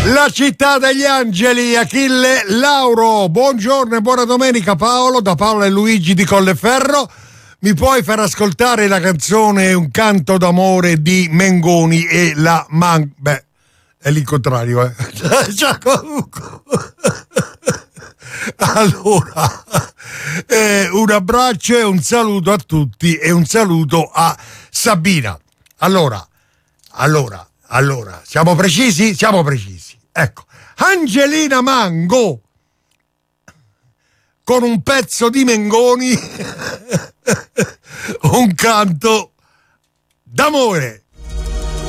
La città degli angeli, Achille Lauro. Buongiorno e buona domenica Paolo, da Paolo e Luigi di Colleferro. Mi puoi far ascoltare la canzone Un canto d'amore di Mengoni e la Beh, è l'incontrario, Cioè, comunque. Allora, un abbraccio e un saluto a tutti e un saluto a Sabina. Allora, siamo precisi? Siamo precisi. Ecco, Angelina Mango con un pezzo di Mengoni, un canto d'amore.